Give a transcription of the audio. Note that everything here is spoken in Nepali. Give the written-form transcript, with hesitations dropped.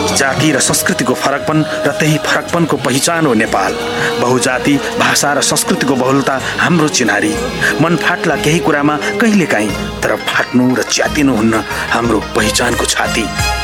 जाति र संस्कृतिको फरकपन र त्यही फरकपनको पहिचान हो नेपाल। बहुजाति, भाषा र संस्कृतिको बहुलता हाम्रो चिन्हारी। मन फाट्ला केही कुरामा कहिलेकाहीँ, तर फाट्नु र च्यातिनु हुन्न हाम्रो पहिचानको छाती।